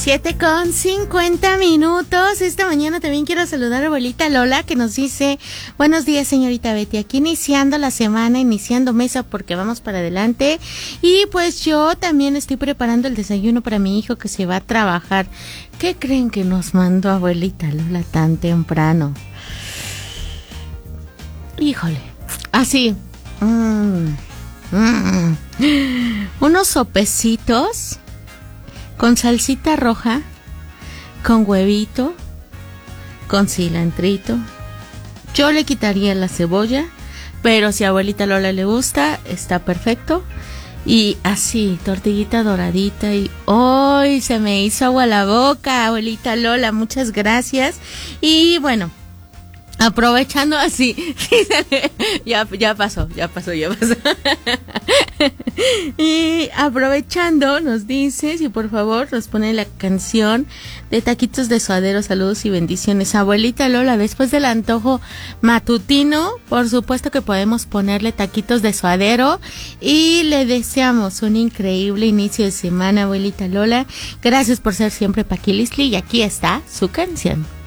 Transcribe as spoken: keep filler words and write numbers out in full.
Siete con cincuenta minutos. Esta mañana también quiero saludar a abuelita Lola, que nos dice: buenos días, señorita Betty, aquí iniciando la semana, iniciando mesa porque vamos para adelante. Y pues yo también estoy preparando el desayuno para mi hijo que se va a trabajar. ¿Qué creen que nos mandó abuelita Lola tan temprano? Híjole, así, mm, mm, unos sopecitos con salsita roja, con huevito, con cilantrito. Yo le quitaría la cebolla, pero si a abuelita Lola le gusta, está perfecto. Y así, tortillita doradita y ¡ay! Se me hizo agua la boca, abuelita Lola, muchas gracias. Y bueno, aprovechando así, ya, ya pasó, ya pasó, ya pasó. Y aprovechando, nos dice, si por favor nos pone la canción de Taquitos de Suadero, saludos y bendiciones. Abuelita Lola, después del antojo matutino, por supuesto que podemos ponerle Taquitos de Suadero y le deseamos un increíble inicio de semana, abuelita Lola. Gracias por ser siempre Paquilisli y aquí está su canción.